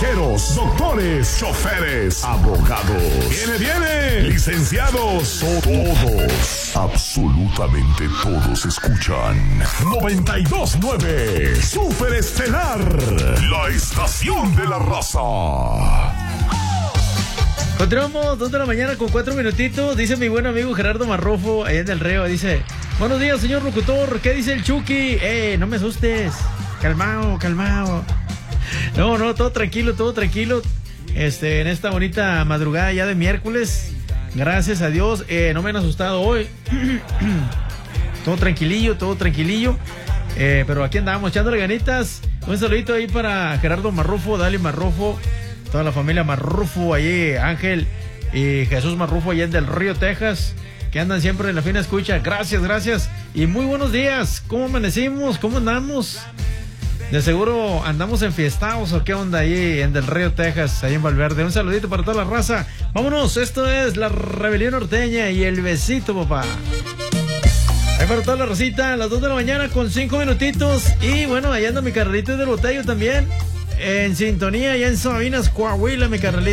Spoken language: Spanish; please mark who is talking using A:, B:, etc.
A: ingenieros, doctores, choferes, abogados. ¡Viene! Licenciados, todos, absolutamente todos escuchan 92.9 Super Estelar, la estación de la raza.
B: Continuamos, 2 de la mañana con 4 minutitos. Dice mi buen amigo Gerardo Marrufo, allá en el Reo. Dice: buenos días, señor locutor. ¿Qué dice el Chucky? No me asustes. Calmao. No, todo tranquilo. En esta bonita madrugada ya de miércoles. Gracias a Dios, no me han asustado hoy. Todo tranquilillo. Pero aquí andamos echándole ganitas. Un saludito ahí para Gerardo Marrufo, Dali Marrufo, toda la familia Marrufo, allí Ángel y Jesús Marrufo, allá en Del Río, Texas, que andan siempre en la fina escucha. Gracias. Y muy buenos días. ¿Cómo amanecimos? ¿Cómo andamos? De seguro andamos enfiestados o qué onda ahí en Del Río, Texas, ahí en Valverde. Un saludito para toda la raza. Vámonos, esto es la Rebelión Norteña y el besito, papá. Ahí para toda la racita, a las 2 de la mañana con 5 minutitos. Y bueno, ahí anda mi carnalito del Botello también, en sintonía, allá en Sabinas, Coahuila, mi carnalito.